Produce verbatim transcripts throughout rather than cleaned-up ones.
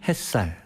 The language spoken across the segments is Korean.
햇살.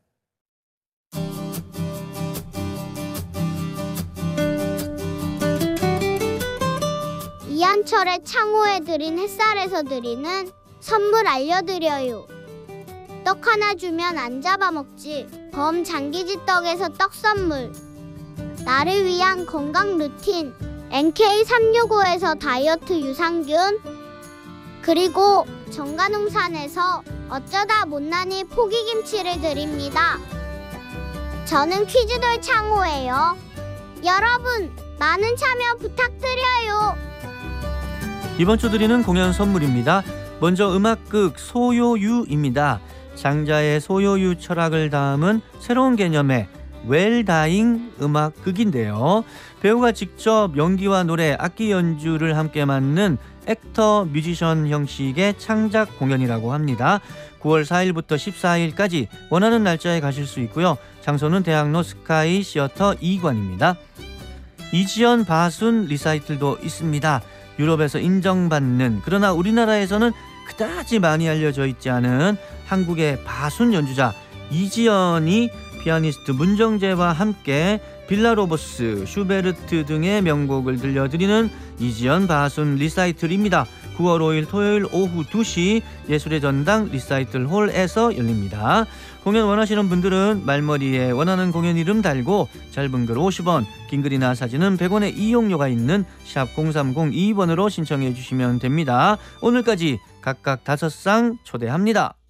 이한철의 창호에 드린 햇살에서 드리는 선물 알려드려요. 떡 하나 주면 안 잡아먹지. 범장기지 떡에서 떡 선물. 나를 위한 건강 루틴 엔케이 삼육오에서 다이어트 유산균. 그리고 정관홍산에서 어쩌다 못난이 포기김치를 드립니다. 저는 퀴즈돌 창호예요. 여러분 많은 참여 부탁드려요. 이번 주 드리는 공연 선물입니다. 먼저 음악극 소요유입니다. 장자의 소요유 철학을 담은 새로운 개념의 웰다잉 음악극인데요. 배우가 직접 연기와 노래, 악기 연주를 함께 맡는 액터 뮤지션 형식의 창작 공연이라고 합니다. 구월 사일부터 십사일까지 원하는 날짜에 가실 수 있고요. 장소는 대학로 스카이 시어터 이 관입니다. 이지연 바순 리사이틀도 있습니다. 유럽에서 인정받는, 그러나 우리나라에서는 그다지 많이 알려져 있지 않은 한국의 바순 연주자 이지연이 피아니스트 문정재와 함께 빌라로보스, 슈베르트 등의 명곡을 들려드리는 이지연 바순 리사이틀입니다. 구월 오일 토요일 오후 두시 예술의 전당 리사이틀 홀에서 열립니다. 공연 원하시는 분들은 말머리에 원하는 공연 이름 달고 짧은 글 오십 원, 긴 글이나 사진은 백 원의 이용료가 있는 샵 공삼공이 번으로 신청해 주시면 됩니다. 오늘까지 각각 다섯 상 초대합니다.